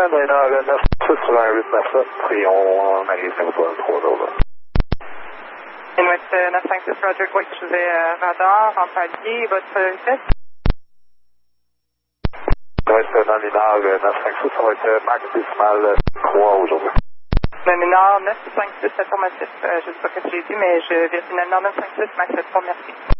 Nina 9-6 sur la route 9-7, et on arrive à 3 over. Inuit 956 Roger, oui, je vais radar en palier, votre vitesse. Inuit Nominal 956, ça va être max décimal 3 aujourd'hui. Nominal 956, affirmatif, je ne sais pas ce que j'ai dit, mais je vérifie Nominal 956, max 3, merci.